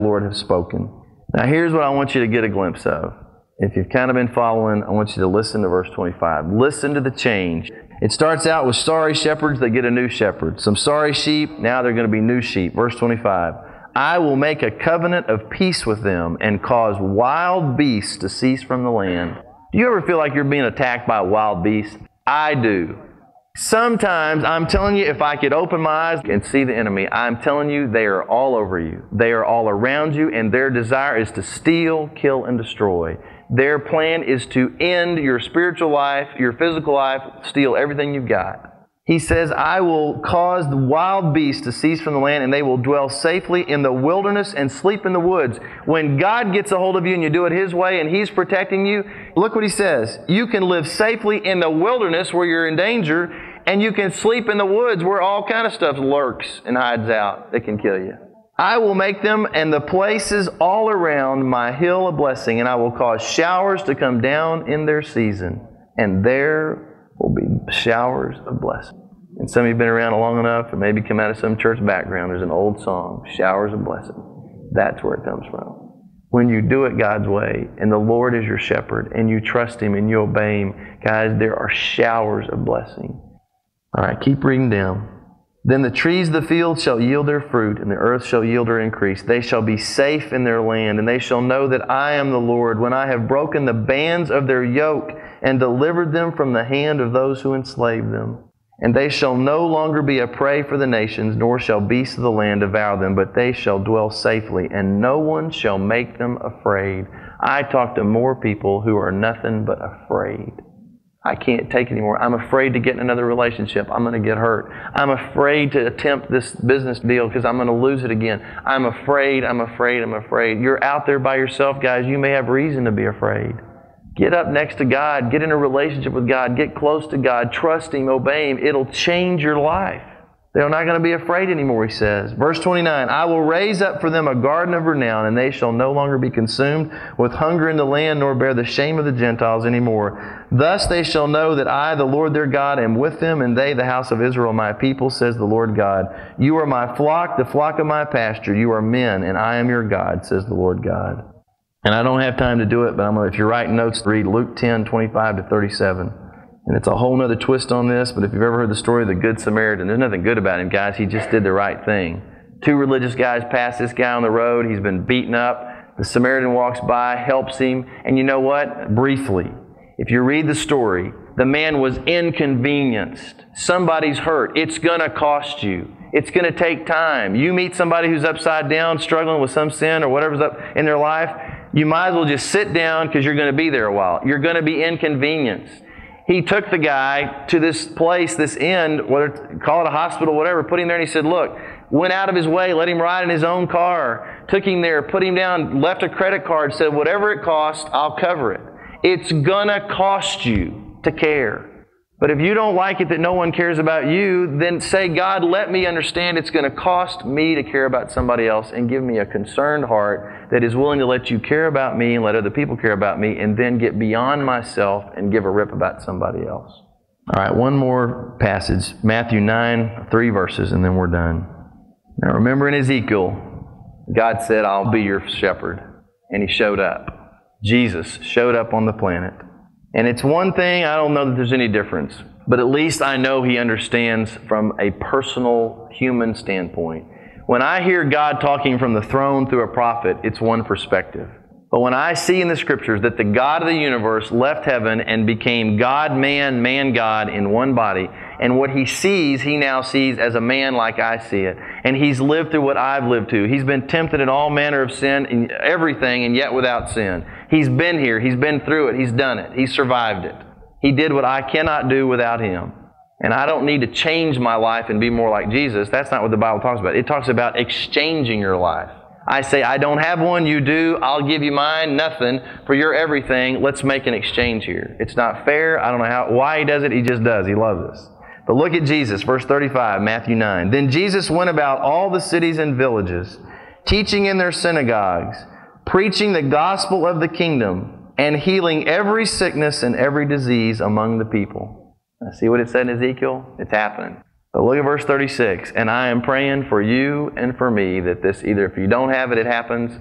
the Lord have spoken. Now here's what I want you to get a glimpse of. If you've kind of been following, I want you to listen to verse 25. Listen to the change. It starts out with sorry shepherds, they get a new shepherd. Some sorry sheep, now they're going to be new sheep. Verse 25. I will make a covenant of peace with them and cause wild beasts to cease from the land. Do you ever feel like you're being attacked by a wild beast? I do. Sometimes, I'm telling you, if I could open my eyes and see the enemy, I'm telling you, they are all over you. They are all around you, and their desire is to steal, kill, and destroy. Their plan is to end your spiritual life, your physical life, steal everything you've got. He says, I will cause the wild beasts to cease from the land, and they will dwell safely in the wilderness and sleep in the woods. When God gets a hold of you and you do it His way and He's protecting you, look what He says. You can live safely in the wilderness where you're in danger, and you can sleep in the woods where all kind of stuff lurks and hides out that can kill you. I will make them and the places all around my hill a blessing, and I will cause showers to come down in their season, and there will be showers of blessing. And some of you have been around long enough and maybe come out of some church background. There's an old song, Showers of Blessing. That's where it comes from. When you do it God's way, and the Lord is your shepherd, and you trust Him and you obey Him, guys, there are showers of blessing. All right, keep reading down. Then the trees of the field shall yield their fruit, and the earth shall yield her increase. They shall be safe in their land, and they shall know that I am the Lord, when I have broken the bands of their yoke and delivered them from the hand of those who enslave them. And they shall no longer be a prey for the nations, nor shall beasts of the land devour them, but they shall dwell safely, and no one shall make them afraid. I talk to more people who are nothing but afraid. I can't take it anymore. I'm afraid to get in another relationship. I'm going to get hurt. I'm afraid to attempt this business deal because I'm going to lose it again. I'm afraid. You're out there by yourself, guys. You may have reason to be afraid. Get up next to God. Get in a relationship with God. Get close to God. Trust Him. Obey Him. It'll change your life. They're not going to be afraid anymore, He says. Verse 29, I will raise up for them a garden of renown, and they shall no longer be consumed with hunger in the land, nor bear the shame of the Gentiles anymore. Thus they shall know that I, the Lord their God, am with them, and they, the house of Israel, my people, says the Lord God. You are my flock, the flock of my pasture. You are men, and I am your God, says the Lord God. And I don't have time to do it, but if you're writing notes, read Luke 10, 25 to 37. And it's a whole other twist on this, but if you've ever heard the story of the Good Samaritan, there's nothing good about him, guys. He just did the right thing. Two religious guys pass this guy on the road. He's been beaten up. The Samaritan walks by, helps him. And you know what? Briefly, if you read the story, the man was inconvenienced. Somebody's hurt. It's going to cost you. It's going to take time. You meet somebody who's upside down, struggling with some sin or whatever's up in their life, you might as well just sit down because you're going to be there a while. You're going to be inconvenienced. He took the guy to this place, this inn, call it a hospital, whatever, put him there, and he said, look, went out of his way, let him ride in his own car, took him there, put him down, left a credit card, said, whatever it costs, I'll cover it. It's going to cost you to care. But if you don't like it that no one cares about you, then say, God, let me understand it's going to cost me to care about somebody else, and give me a concerned heart that is willing to let you care about me and let other people care about me, and then get beyond myself and give a rip about somebody else. All right, one more passage. Matthew 9, 3 verses, and then we're done. Now remember in Ezekiel, God said, I'll be your shepherd. And He showed up. Jesus showed up on the planet. And it's one thing, I don't know that there's any difference, but at least I know He understands from a personal human standpoint. When I hear God talking from the throne through a prophet, it's one perspective. But when I see in the Scriptures that the God of the universe left heaven and became God, man, man, God in one body, and what He sees, He now sees as a man like I see it. And He's lived through what I've lived through. He's been tempted in all manner of sin, in everything, and yet without sin. He's been here. He's been through it. He's done it. He survived it. He did what I cannot do without Him. And I don't need to change my life and be more like Jesus. That's not what the Bible talks about. It talks about exchanging your life. I say, I don't have one, you do. I'll give you mine, nothing, for your everything. Let's make an exchange here. It's not fair. I don't know why He does it. He just does. He loves us. But look at Jesus, verse 35, Matthew 9. Then Jesus went about all the cities and villages, teaching in their synagogues, preaching the gospel of the kingdom, and healing every sickness and every disease among the people. Now, see what it said in Ezekiel? It's happening. But look at verse 36. And I am praying for you and for me that this, either if you don't have it, it happens,